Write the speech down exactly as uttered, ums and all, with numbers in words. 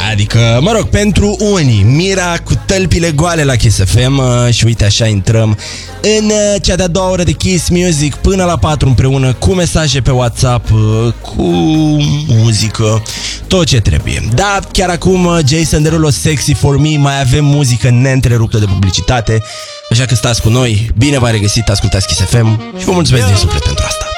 Adică, mă rog, pentru unii, Mira cu tălpile goale la Kiss F M. Și uite, așa intrăm în cea de-a doua oră de Kiss Music până la patru împreună, cu mesaje pe WhatsApp, cu muzică, tot ce trebuie. Da, chiar acum Jason Derulo, Sexy For Me, mai avem muzică neîntreruptă de publicitate. Așa că stați cu noi, bine v-ai regăsit, ascultați Kiss F M și vă mulțumesc din suflet pentru asta.